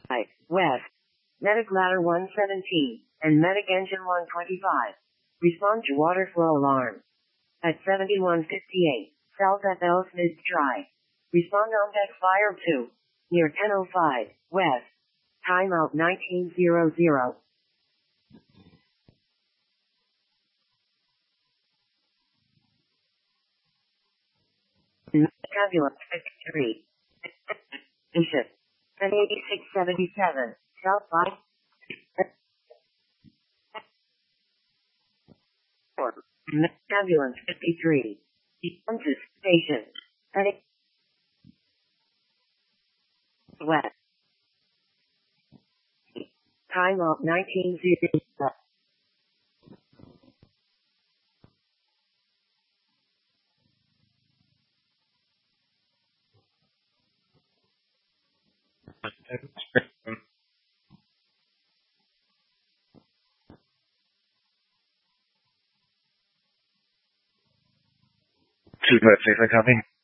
West. Medic ladder 117 and medic engine 125. Respond to water flow alarm. At 7158, south at Bell Smith Drive. Respond on deck fire 2. Near 1005, west. Timeout 1900. Ambulance 53. Bishop. 8677, south by. Ambulance 53. Census Station. West. Time of 1900. Two birds, if they're coming.